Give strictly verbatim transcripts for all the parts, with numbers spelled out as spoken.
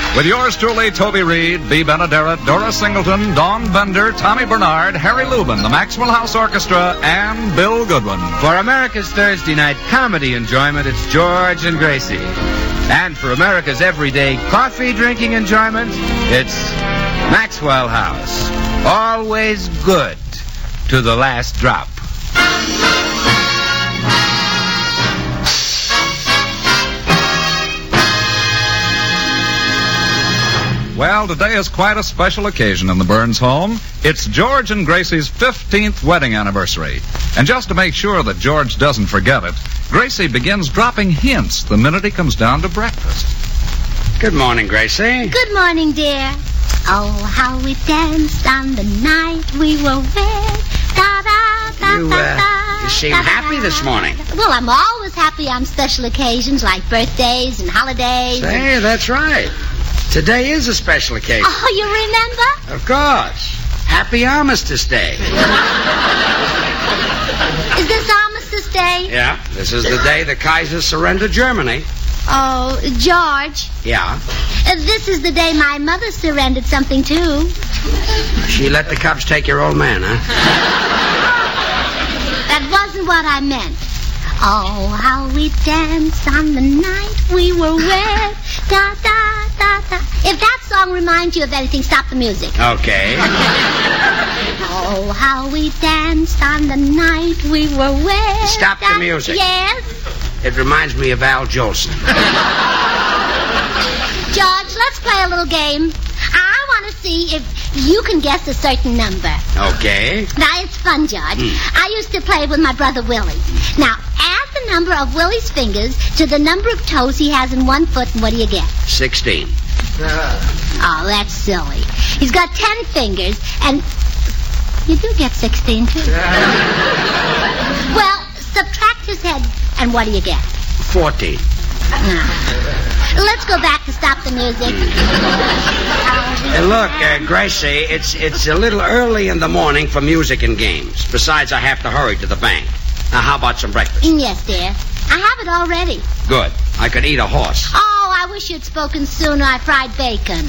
With yours truly, Toby Reed, Bea Benaderet, Dora Singleton, Dawn Bender, Tommy Bernard, Harry Lubin, the Maxwell House Orchestra, and Bill Goodwin. For America's Thursday night comedy enjoyment, it's George and Gracie. And for America's everyday coffee drinking enjoyment, it's Maxwell House. Always good to the last drop. Well, today is quite a special occasion in the Burns home. It's George and Gracie's fifteenth wedding anniversary. And just to make sure that George doesn't forget it, Gracie begins dropping hints the minute he comes down to breakfast. Good morning, Gracie. Good morning, dear. Oh, how we danced on the night we were wed. Da, da, da, You, da, uh, da, you seem da, da, happy da. this morning. Well, I'm always happy on special occasions like birthdays and holidays. and- Say, that's right. Today is a special occasion. Oh, you remember? Of course. Happy Armistice Day. Is this Armistice Day? Yeah, this is the day the Kaiser surrendered Germany. Oh, George, Yeah. uh, this is the day my mother surrendered something, too. She let the Cubs take your old man, huh? That wasn't what I meant. Oh, how we danced on the night we were wed. Da, da, da, da. If that song reminds you of anything, stop the music. Okay. Oh, how we danced on the night we were wed. Stop the Da- music. Yes? It reminds me of Al Jolson. George, let's play a little game. I want to see if you can guess a certain number. Okay. Now, it's fun, George. Hmm. I used to play with my brother Willie. Now, add the number of Willie's fingers to the number of toes he has in one foot, and what do you get? Sixteen. Oh, that's silly. He's got ten fingers, and you do get sixteen, too. Well, subtract his head, and what do you get? Fourteen. No. Let's go back to stop the music. Hey, look, uh, Gracie, it's it's a little early in the morning for music and games. Besides, I have to hurry to the bank. Now, how about some breakfast? Yes, dear. I have it already. Good. I could eat a horse. Oh, I wish you'd spoken sooner. I fried bacon.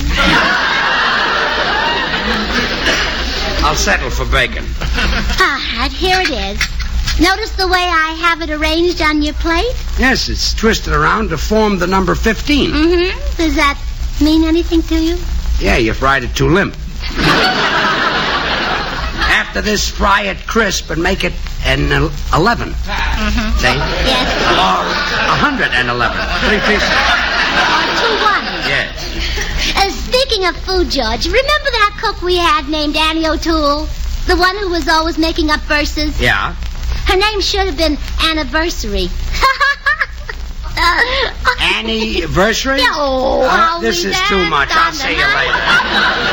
I'll settle for bacon. All right, here it is. Notice the way I have it arranged on your plate? Yes, it's twisted around to form the number fifteen. Mm-hmm. Does that mean anything to you? Yeah, you fried it too limp. After this, fry it crisp and make it an el- eleven. Mm-hmm. See? Yes. Or a hundred and eleven. Three pieces. Or two ones. Yes. Uh, speaking of food, George, remember that cook we had named Annie O'Toole? The one who was always making up verses? Yeah. Her name should have been Anniversary. Anniversary? Yeah, oh, Uh, how this we is too much. I'll danced see on you the later. night.